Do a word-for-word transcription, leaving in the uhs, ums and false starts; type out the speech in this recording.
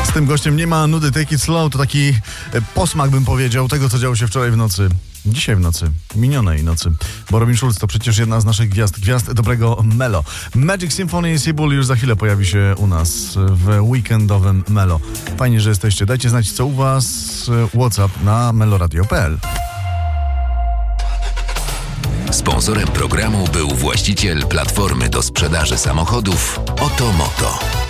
Z tym gościem nie ma nudy. Take it slow to taki e, posmak, bym powiedział, tego, co działo się wczoraj w nocy. Dzisiaj w nocy, minionej nocy, bo Robin Schulz to przecież jedna z naszych gwiazd, gwiazd dobrego Melo. Magic Symphony Seabull już za chwilę pojawi się u nas w weekendowym Melo. Fajnie, że jesteście. Dajcie znać, co u was. WhatsApp na meloradio kropka p l. Sponsorem programu był właściciel platformy do sprzedaży samochodów Otomoto.